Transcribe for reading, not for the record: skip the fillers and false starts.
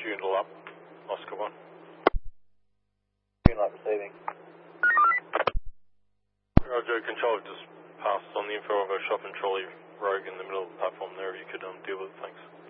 Joondalup, Oscar 1. Joondalup receiving. Roger, control just passed on the info of a shopping trolley rogue in the middle of the platform there, if you could deal with it, thanks.